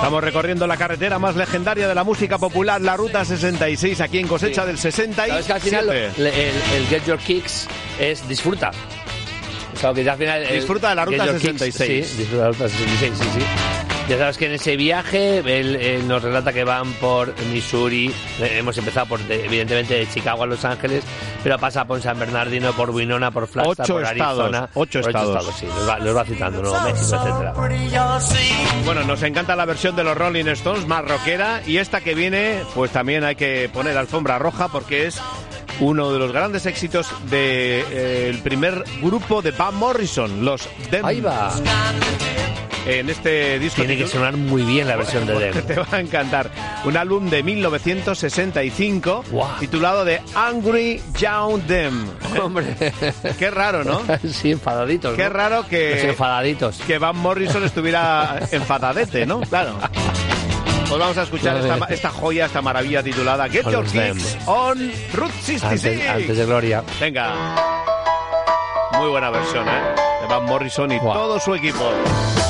Vamos recorriendo la carretera más legendaria de la música popular, la Ruta 66, aquí en Cosecha del 67. Sabes que al final el Get Your Kicks es disfruta. O sea, que al final disfruta de la Ruta 66. Kicks, sí, disfruta de la Ruta 66, sí. Ya sabes que en ese viaje él nos relata que van por Missouri, hemos empezado evidentemente de Chicago a Los Ángeles, pero pasa por San Bernardino, por Winona, por Flagstaff, por Arizona. 8 estados. Sí, los va citando, Nuevo México, etcétera. Bueno, nos encanta la versión de los Rolling Stones, más rockera, y esta que viene, pues también hay que poner alfombra roja porque es uno de los grandes éxitos del primer grupo de Van Morrison, los Them. Ahí va. En este disco tiene que sonar muy bien la versión de Them. Te va a encantar. Un álbum de 1965 titulado The Angry Young Them. Hombre, qué raro, ¿no? Sí, enfadaditos. Qué raro que Van Morrison estuviera enfadadete, ¿no? Claro. Pues vamos a escuchar esta joya, esta maravilla titulada Get Your Kicks on Route 66. Antes de Gloria. Venga. Muy buena versión, ¿eh? De Van Morrison y todo su equipo.